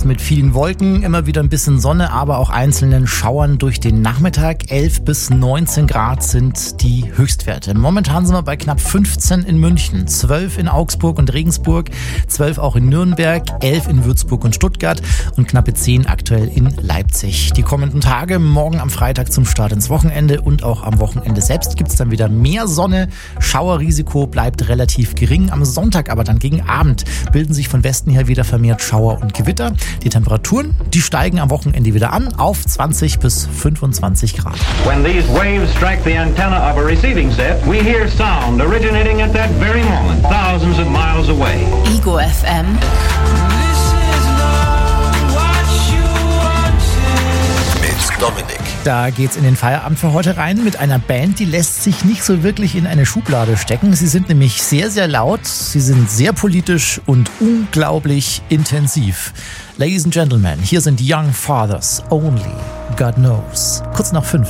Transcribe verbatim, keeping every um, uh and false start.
mit vielen Wolken, immer wieder ein bisschen Sonne, aber auch einzelnen Schauern durch den Nachmittag. elf bis neunzehn Grad sind die Höchstwerte. Momentan sind wir bei knapp fünfzehn in München, zwölf in Augsburg und Regensburg, zwölf auch in Nürnberg, elf in Würzburg und Stuttgart und knappe zehn aktuell in Leipzig. Die kommenden Tage, morgen am Freitag zum Start ins Wochenende und auch am Wochenende selbst gibt es dann wieder mehr Sonne. Schauerrisiko bleibt relativ gering. Am Sonntag aber dann gegen Abend bilden sich von Westen her wieder vermehrt Schauer und Gewitter. Die Temperaturen, die steigen am Wochenende wieder an auf zwanzig bis fünfundzwanzig Grad. When these waves strike the antenna of a receiving set, we hear sound originating at that very moment, thousands of miles away. Ego F M. Mit Dominik. Da geht's in den Feierabend für heute rein mit einer Band, die lässt sich nicht so wirklich in eine Schublade stecken. Sie sind nämlich sehr, sehr laut, sie sind sehr politisch und unglaublich intensiv. Ladies and Gentlemen, hier sind Young Fathers, Only God Knows. Kurz nach fünf.